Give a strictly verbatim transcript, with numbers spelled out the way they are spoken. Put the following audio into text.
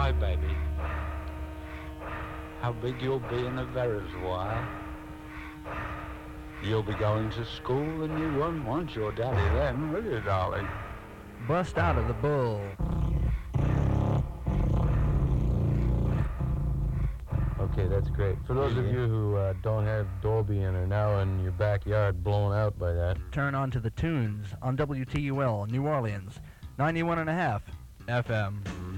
Hi, baby. How big you'll be in a reservoir. You'll be going to school and you won't want your daddy then, will you, darling? Bust out of the bull. Okay, that's great. For those of you who uh, don't have Dolby and are now in your backyard blown out by that, turn on to the tunes on W T U L New Orleans, ninety-one and a half F M.